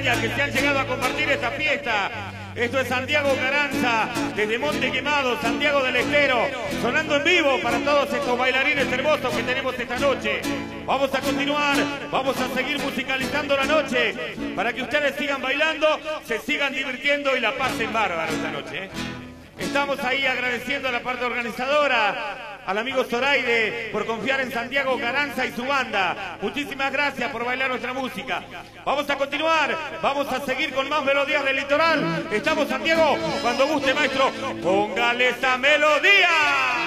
montaña que se han llegado a compartir esta fiesta. Esto es Santiago Carranza, desde Monte Quemado, Santiago del Estero, sonando en vivo para todos estos bailarines hermosos que tenemos esta noche. Vamos a continuar, vamos a seguir musicalizando la noche para que ustedes sigan bailando, se sigan divirtiendo y la pasen bárbaro esta noche. Estamos ahí agradeciendo a la parte organizadora, al amigo Zoraide, por confiar en Santiago Carranza y su banda. Muchísimas gracias por bailar nuestra música. Vamos a continuar, vamos a seguir con más melodías del litoral. Estamos, Santiago, cuando guste, maestro, póngale esa melodía.